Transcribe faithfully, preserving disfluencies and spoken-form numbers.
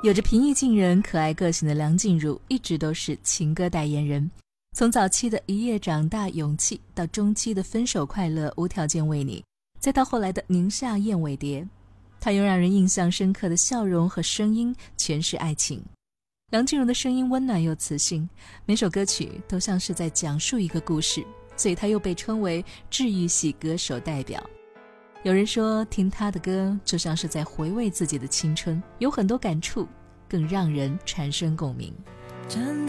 有着平易近人、可爱个性的梁静茹一直都是情歌代言人。从早期的一夜长大勇气，到中期的分手快乐无条件为你，再到后来的宁夏燕尾蝶，她用让人印象深刻的笑容和声音诠释爱情。梁静茹的声音温暖又磁性，每首歌曲都像是在讲述一个故事，所以她又被称为治愈系歌手代表。有人说听她的歌就像是在回味自己的青春，有很多感触，更让人产生共鸣。